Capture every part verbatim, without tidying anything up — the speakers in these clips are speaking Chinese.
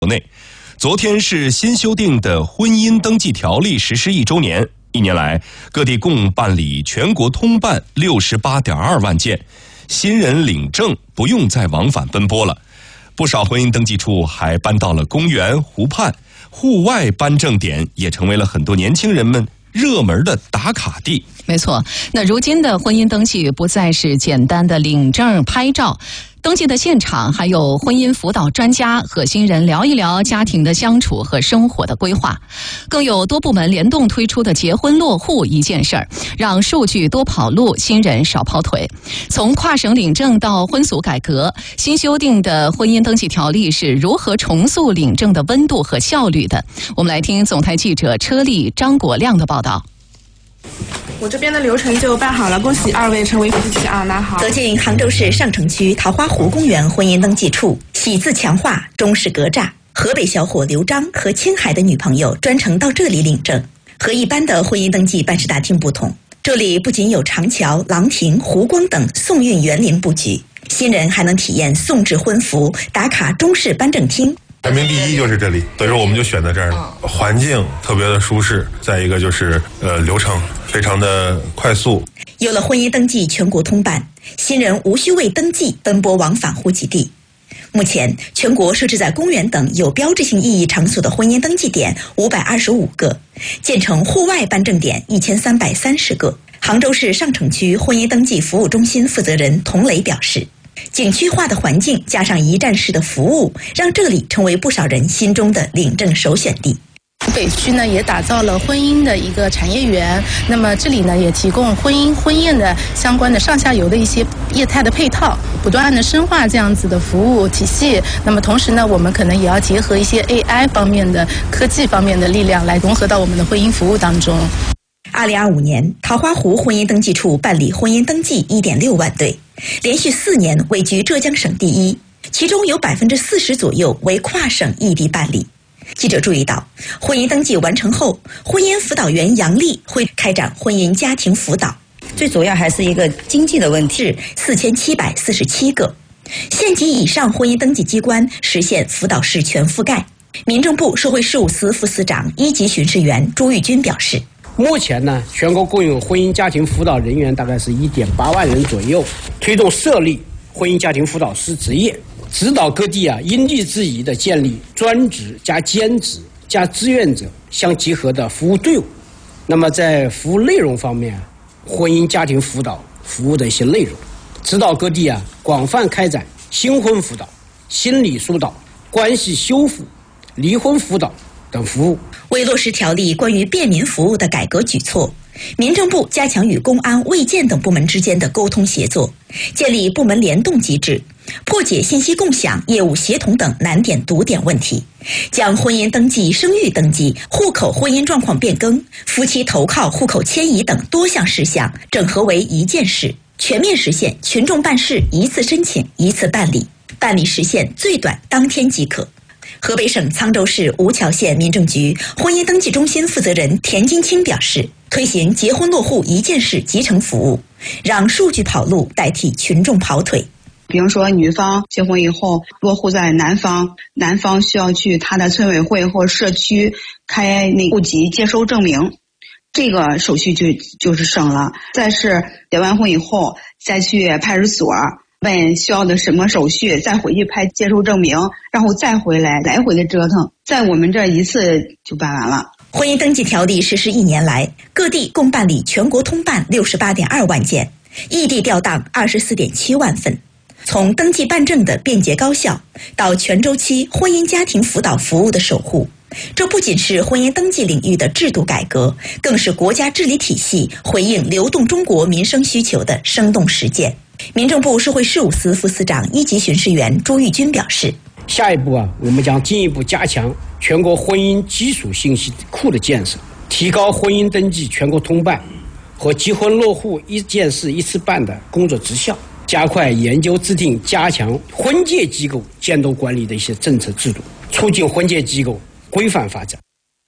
国内，昨天是新修订的婚姻登记条例实施一周年。一年来，各地共办理全国通办六十八点二万件，新人领证不用再往返奔波了。不少婚姻登记处还搬到了公园、湖畔，户外颁证点也成为了很多年轻人们热门的打卡地。 没错，那如今的婚姻登记不再是简单的领证拍照，登记的现场还有婚姻辅导专家和新人聊一聊家庭的相处和生活的规划，更有多部门联动推出的结婚落户一件事儿，让数据多跑路，新人少跑腿。从跨省领证到婚俗改革，新修订的婚姻登记条例是如何重塑领证的温度和效率的？我们来听总台记者车丽、张国亮的报道。 我这边的流程就办好了，恭喜二位成为夫妻啊！拿好。 走进杭州市上城区桃花湖公园婚姻登记处，喜字强化，中式格栅。河北小伙刘章和青海的女朋友专程到这里领证。和一般的婚姻登记办事大厅不同，这里不仅有长桥、廊亭、湖光等宋韵园林布局，新人还能体验宋制婚服，打卡中式颁证厅。 排名第一就是这里，所以说我们就选在这儿了。环境特别的舒适，再一个就是呃流程非常的快速。 有了婚姻登记全国通办，新人无需为登记奔波往返户籍地。目前，全国设置在公园等有标志性意义场所的婚姻登记点五百二十五个，建成户外颁证点一千三百三十个。杭州市上城区婚姻登记服务中心负责人童磊表示，景区化的环境加上一站式的服务，让这里成为不少人心中的领证首选地。 北区呢也打造了婚姻的一个产业园，那么这里呢也提供婚姻婚宴的相关的上下游的一些业态的配套，不断的深化这样子的服务体系。那么同时呢，我们可能也要结合一些 A I 方面的科技方面的力量来融合到我们的婚姻服务当中。 二零二五年，桃花湖婚姻登记处办理婚姻登记一点六万对，连续四年位居浙江省第一，其中有百分之四十左右为跨省异地办理。记者注意到，婚姻登记完成后，婚姻辅导员杨丽会开展婚姻家庭辅导， 最主要还是一个经济的问题。 四千七百四十七个，县级以上婚姻登记机关实现辅导式全覆盖。民政部社会事务司副司长、一级巡视员朱玉军表示， 目前呢，全国共有婚姻家庭辅导人员大概是一点八万人左右，推动设立婚姻家庭辅导师职业，指导各地啊因地制宜的建立专职加兼职加志愿者相结合的服务队伍。那么在服务内容方面，婚姻家庭辅导服务的一些内容，指导各地啊广泛开展新婚辅导、心理疏导、关系修复、离婚辅导等服务。 为落实条例关于便民服务的改革举措，民政部加强与公安、卫健等部门之间的沟通协作，建立部门联动机制，破解信息共享、业务协同等难点堵点问题，将婚姻登记、生育登记、户口婚姻状况变更、夫妻投靠、户口迁移等多项事项整合为一件事，全面实现群众办事一次申请一次办理，办理时限最短当天即可。河北省沧州市吴桥县民政局婚姻登记中心负责人田金清表示，推行结婚落户一件事集成服务，让数据跑路代替群众跑腿。 比如说女方结婚以后落户在男方，男方需要去他的村委会或社区开那户籍接收证明，这个手续就就是省了。再是结完婚以后再去派出所问需要的什么手续，再回去拍接收证明，然后再回来，来回的折腾，在我们这一次就办完了。 婚姻登记条例实施一年来，各地共办理全国通办六十八点二万件，异地调档二十四点七万份。从登记办证的便捷高效，到全周期婚姻家庭辅导服务的守护，这不仅是婚姻登记领域的制度改革，更是国家治理体系回应流动中国民生需求的生动实践。民政部社会事务司副司长、一级巡视员朱玉军表示， 下一步啊，我们将进一步加强全国婚姻基础信息库的建设，提高婚姻登记全国通办和结婚落户一件事一次办的工作绩效，加快研究制定加强婚介机构监督管理的一些政策制度，促进婚介机构规范发展。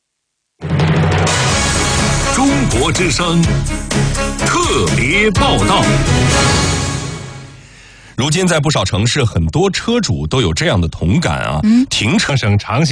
中国之声特别报道。 如今在不少城市，很多车主都有这样的同感啊，嗯、停车省长